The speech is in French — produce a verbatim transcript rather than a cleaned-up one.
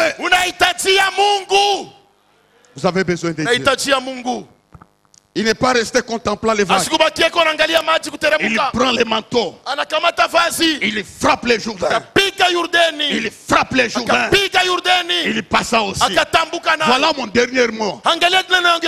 Unahitajia Mungu. Vous avez besoin de Dieu. Unahitajia Mungu. Il n'est pas resté contemplant les vagues. Asikubakie kuangalia maji Il kuteremka. prend les manteaux. Anakamata vazi. Il frappe les Jourdains. Akapiga Yordani. Il frappe les Jourdains. Akapiga Yordani. Il passa aussi. Akatambuka nayo. Voilà mon dernier mot. Angalia tena